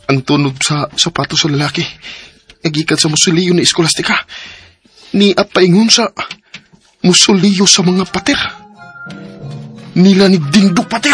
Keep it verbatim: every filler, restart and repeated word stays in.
Ang tunog sa sapato sa lalaki, nagikan sa musuliyo ni Eskolastika, ni at paingon sa musuliyo sa mga pater. Nila ni Dingduk pater.